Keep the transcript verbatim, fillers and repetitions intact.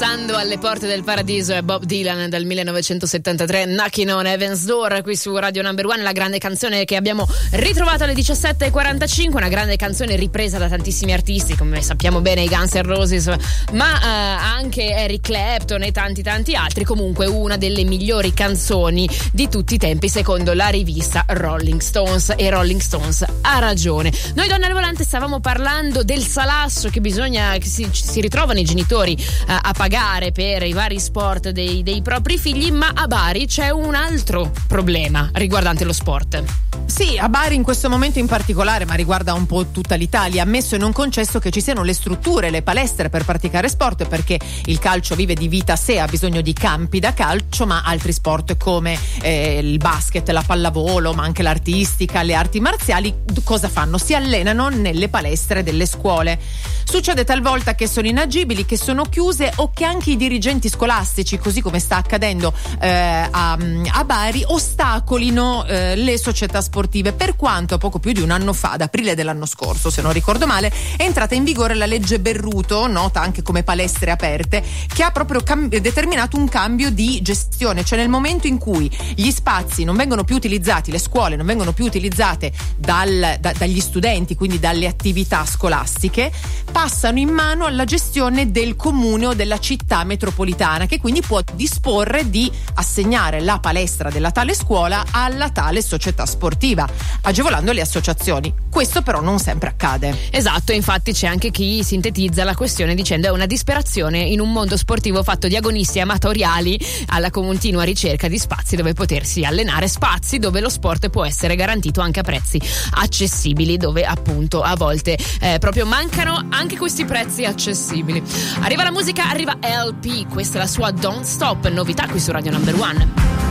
Stando alle porte del paradiso è Bob Dylan dal millenovecentosettantatré, Knocking on Heaven's Door, qui su Radio Number One, la grande canzone che abbiamo ritrovato alle diciassette e quarantacinque, una grande canzone ripresa da tantissimi artisti, come sappiamo bene i Guns N' Roses, ma eh, anche Eric Clapton e tanti tanti altri. Comunque una delle migliori canzoni di tutti i tempi secondo la rivista Rolling Stones, e Rolling Stones ha ragione. Noi donne al volante stavamo parlando del salasso che bisogna che si, si ritrovano i genitori eh, a pagare per i vari sport dei, dei propri figli, ma a Bari c'è un altro problema riguardante lo sport. Sì, a Bari in questo momento in particolare, ma riguarda un po' tutta l'Italia, ammesso e non concesso che ci siano le strutture, le palestre per praticare sport, perché il calcio vive di vita sé, ha bisogno di campi da calcio, ma altri sport come eh, il basket, la pallavolo, ma anche l'artistica, le arti marziali, cosa fanno? Si allenano nelle palestre delle scuole. Succede talvolta che sono inagibili, che sono chiuse, o che anche i dirigenti scolastici, così come sta accadendo eh, a, a Bari, ostacolino eh, le società sportive, per quanto poco più di un anno fa, ad aprile dell'anno scorso se non ricordo male, è entrata in vigore la legge Berruto, nota anche come palestre aperte, che ha proprio cam- determinato un cambio di gestione, cioè nel momento in cui gli spazi non vengono più utilizzati, le scuole non vengono più utilizzate dal, da, dagli studenti, quindi dalle attività scolastiche, passano in mano alla gestione del comune o della città metropolitana, che quindi può disporre di assegnare la palestra della tale scuola alla tale società sportiva, agevolando le associazioni. Questo però non sempre accade. Esatto, infatti c'è anche chi sintetizza la questione dicendo è una disperazione in un mondo sportivo fatto di agonisti amatoriali alla continua ricerca di spazi dove potersi allenare, spazi dove lo sport può essere garantito anche a prezzi accessibili, dove appunto a volte eh, proprio mancano anche questi prezzi accessibili. Arriva la musica, arriva L P, questa è la sua Don't Stop, novità qui su Radio Number One.